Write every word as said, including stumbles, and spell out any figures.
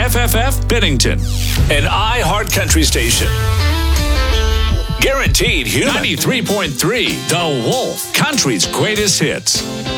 F F F Bennington, an iHeart Country station. Guaranteed Human. ninety-three point three The Wolf, country's greatest hits.